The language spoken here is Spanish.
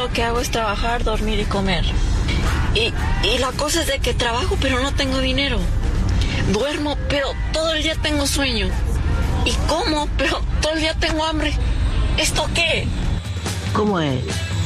lo que hago es trabajar, dormir y comer. Y la cosa es de que trabajo, pero no tengo dinero. Duermo, pero todo el día tengo sueño. Y como, pero todo el día tengo hambre. ¿Esto qué? ¿Cómo es?